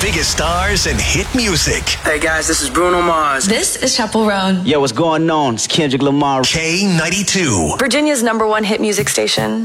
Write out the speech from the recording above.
biggest stars and hit music. Hey guys, this is Bruno Mars. This is Chappell Roan. Yo, what's going on? It's Kendrick Lamar. K92. Virginia's #1 hit music station.